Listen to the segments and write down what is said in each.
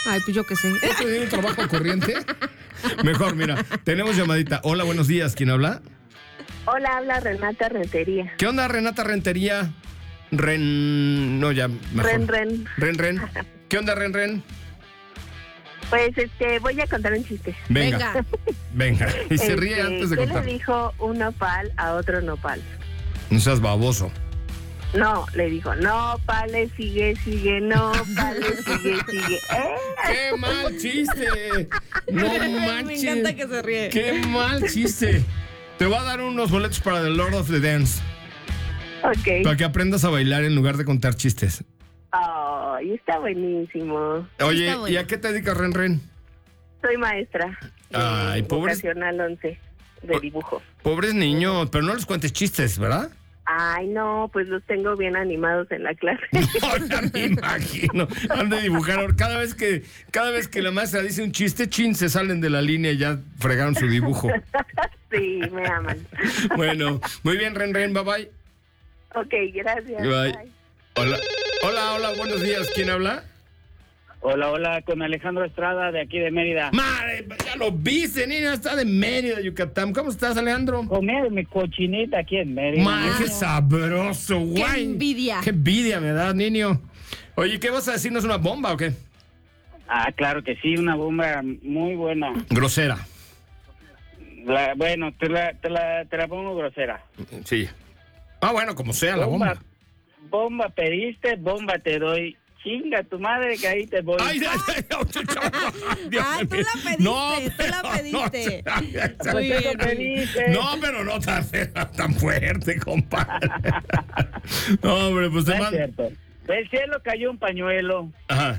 Ay, pues yo qué sé. ¿Has tenido un trabajo corriente? Mejor, mira, tenemos llamadita. Hola, buenos días. ¿Quién habla? Hola, habla Renata Rentería. ¿Qué onda, Renata Rentería? No, ya, mejor. Ren. ¿Qué onda, Ren? Pues voy a contar un chiste. Venga. Y se ríe antes de ¿Qué contar. le dijo un nopal a otro nopal? No seas baboso. No, le dijo, no, pale, sigue, no, pale, sigue. ¡Qué mal chiste! No manches. Me encanta que se ríe. ¡Qué mal chiste! Te voy a dar unos boletos para The Lord of the Dance. Ok. Para que aprendas a bailar en lugar de contar chistes. Ay, está buenísimo. Oye, Está bueno. ¿y a qué te dedicas, Ren? Soy maestra de Ay, pobre. vocacional 11 de dibujo. Pobres niños, pero no les cuentes chistes, ¿verdad? Ay, no, pues los tengo bien animados en la clase. No, ya me imagino. Han de dibujar. Cada vez que la maestra dice un chiste, se salen de la línea y ya fregaron su dibujo. Sí, me aman. Bueno, muy bien, Ren, bye bye. Ok, gracias. Bye. Hola, buenos días. ¿Quién habla? Hola, con Alejandro Estrada de aquí de Mérida. Madre, ya lo viste, niña, está de Mérida, Yucatán. ¿Cómo estás, Alejandro? Comer mi cochinita aquí en Mérida. Madre, qué sabroso, ¡Qué guay. envidia! Qué envidia me da, niño. Oye, ¿qué vas a decirnos? ¿Una bomba o qué? Ah, claro que sí, una bomba muy buena. Grosera. Bueno, te la pongo grosera. Sí. Ah, bueno, como sea la bomba. Bomba pediste, bomba te doy. Chinga tu madre que ahí te voy. Ay, Dios Tú mío. la pediste, No, tú la pero pediste. no, Muy Pues bien. eso pediste. No, pero no tan fuerte, compa. No, hombre, pues te No es mando. cierto. Del cielo cayó un pañuelo. Ajá.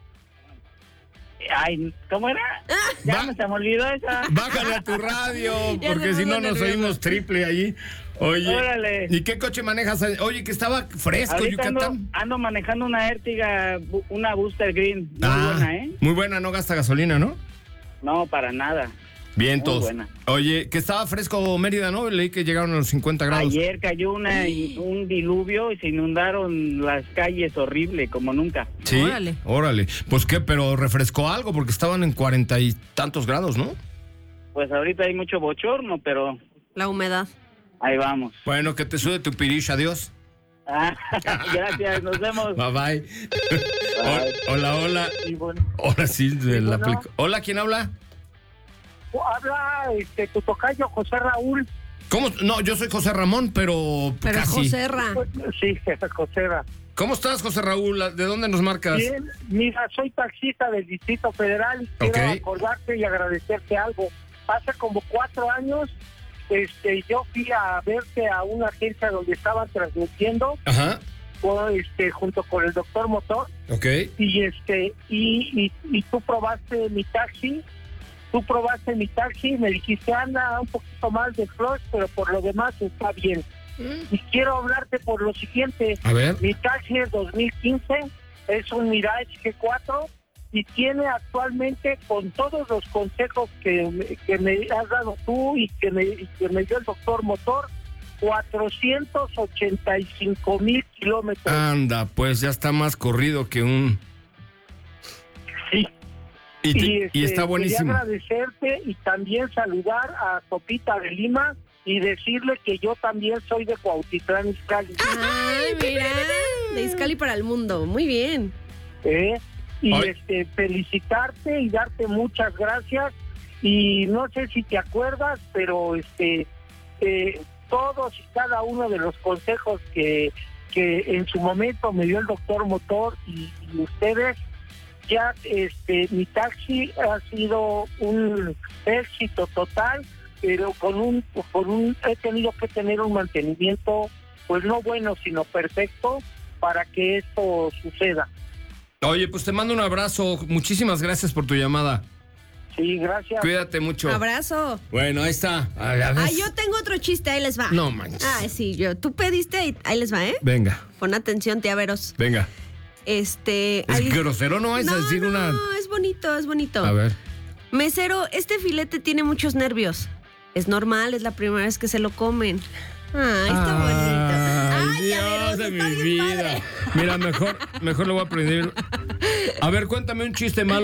Ay, ¿cómo era? Ya se me olvidó esa. Bájale a tu radio, Ya porque se si no puso nos nervioso. oímos triple allí. Oye, Órale. ¿y qué coche manejas? Oye, que estaba fresco, Ahorita Yucatán. ando manejando una Ertiga, una Booster Green. Muy buena, ¿eh? Muy buena, no gasta gasolina, ¿no? No, para nada. Bien, Muy todos. buena. Oye, que estaba fresco Mérida, ¿no? Leí que llegaron a los 50 grados. Ayer cayó un diluvio y se inundaron las calles horrible, como nunca. Sí, Órale. órale. Pues qué, pero refrescó algo porque estaban en 40 y tantos grados, ¿no? Pues ahorita hay mucho bochorno, pero La humedad. ahí vamos. Bueno, que te sude tu pirish, adiós. Ah, gracias, nos vemos. Bye bye. Bye. Hola. Y bueno, Ahora sí, me la bueno. aplico. Hola, ¿quién habla? Habla tu tocayo José Raúl. ¿Cómo? No, yo soy José Ramón, pero Pero casi. José Ra. Sí, José Ra. ¿Cómo estás, José Raúl? ¿De dónde nos marcas? Bien, mira, soy taxista del Distrito Federal y quiero Ok. acordarte y agradecerte algo. Hace como 4 años, yo fui a verte a una agencia donde estaban transmitiendo Ajá, junto con el doctor Motor ok. y tú probaste mi taxi. Me dijiste, anda un poquito más de flush, pero por lo demás está bien. Y quiero hablarte por lo siguiente. A ver. Mi taxi es 2015, es un Mirage G4 y tiene actualmente, con todos los consejos que me has dado tú y que me dio el doctor Motor, 485,000 kilómetros. Anda, pues ya está más corrido que un... Sí. Y está buenísimo. Quería agradecerte y también saludar a Sopita de Lima y decirle que yo también soy de Cuautitlán Izcalli. Ay, mira. De Izcalli para el mundo. Muy bien. Y Ay. felicitarte y darte muchas gracias. Y no sé si te acuerdas, pero todos y cada uno de los consejos que en su momento me dio el doctor Motor y ustedes, ya mi taxi ha sido un éxito total, pero he tenido que tener un mantenimiento, pues no bueno, sino perfecto, para que esto suceda. Oye, pues te mando un abrazo. Muchísimas gracias por tu llamada. Sí, gracias. Cuídate mucho. Abrazo. Bueno, ahí está. A ver. Ah, yo tengo otro chiste, ahí les va. No manches. Ah, sí, tú pediste y ahí les va, ¿eh? Venga, Pon atención, tía Veros. venga. Es grosero, ¿no? Es decir una... No, es bonito, es bonito. A ver. Mesero, este filete tiene muchos nervios. Es normal, es la primera vez que se lo comen. Ay, está bonito. Ay, tía Veros, Dios de está mi bien vida. padre. Mira, mejor le voy a aprender. A ver, cuéntame un chiste malo.